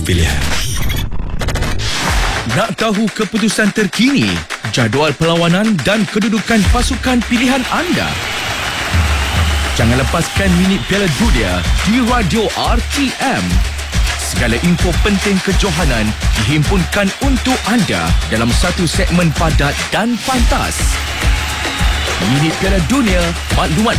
Pilihan. Nak tahu keputusan terkini, jadual perlawanan dan kedudukan pasukan pilihan anda? Jangan lepaskan minit Piala Dunia di Radio RTM. Segala info penting kejohanan dihimpunkan untuk anda dalam satu segmen padat dan pantas. Minit Piala Dunia, maklumat